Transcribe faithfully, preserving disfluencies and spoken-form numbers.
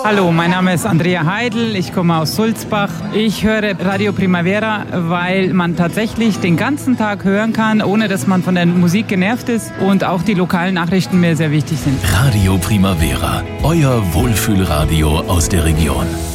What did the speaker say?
Hallo, mein Name ist Andrea Heidel, ich komme aus Sulzbach. Ich höre Radio Primavera, weil man tatsächlich den ganzen Tag hören kann, ohne dass man von der Musik genervt ist und auch die lokalen Nachrichten mir sehr wichtig sind. Radio Primavera, euer Wohlfühlradio aus der Region.